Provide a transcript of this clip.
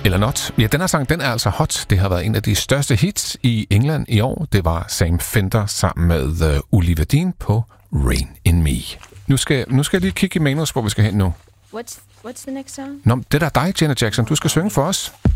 Eller Not. Ja, den her sang, den er altså hot. Det har været en af de største hits i England i år. Det var Sam Fender sammen med Olivia Dean på Rain in Me. Nu skal jeg lige kigge i manus, hvor vi skal hen nu. What's the next song? Nå, det er dig, Janet Jackson. Du skal synge for os.